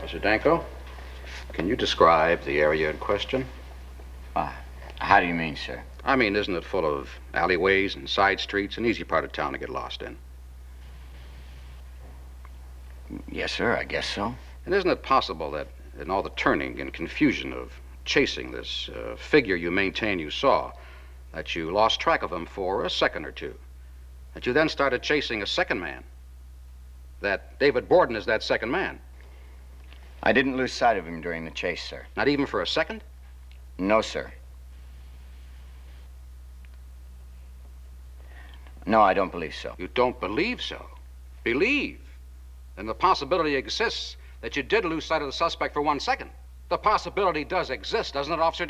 Mr. Danko, can you describe the area in question? How do you mean, sir? I mean, isn't it full of alleyways and side streets, an easy part of town to get lost in? Yes, sir, I guess so. And isn't it possible that in all the turning and confusion of chasing this figure you maintain you saw, that you lost track of him for a second or two, that you then started chasing a second man, that David Borden is that second man? I didn't lose sight of him during the chase, sir. Not even for a second? No, sir. No, I don't believe so. You don't believe so? Believe? Then the possibility exists that you did lose sight of the suspect for 1 second. The possibility does exist, doesn't it, Officer